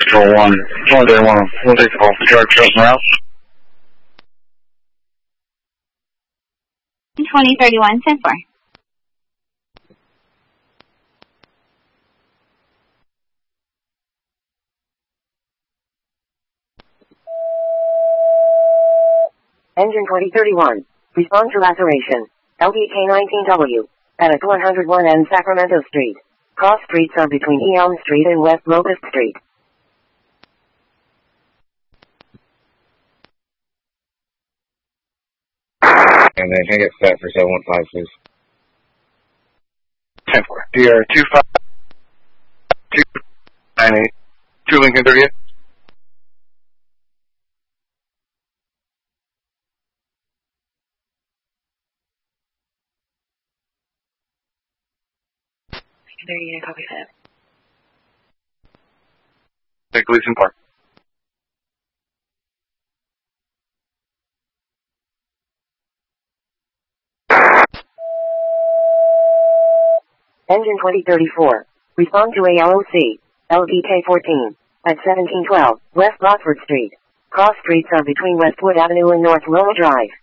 Control 1. One day, we'll take the call. Charge customer out. 2031, send for. Engine 2031. Respond to laceration. LDK-19W. At 101 Sacramento Street. Cross streets are between Elm Street and West Locust Street. And then can I get set for 715, please? 10-4. DR 25298. 2 Lincoln 38. Copy that. Take Gleason Park. Engine 2034. Respond to ALOC. LDK-14. At 1712 West Rockford Street. Cross streets are between Westwood Avenue and North Loma Drive.